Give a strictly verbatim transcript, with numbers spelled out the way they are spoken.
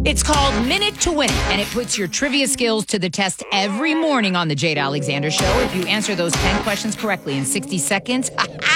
It's called Minute to Win It, and it puts your trivia skills to the test every morning on the Jade Alexander Show. If you answer those ten questions correctly in sixty seconds,